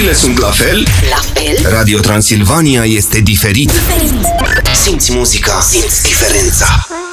Emoțiile sunt la fel? La fel? Radio Transilvania este diferit. Simți muzica, simți diferența.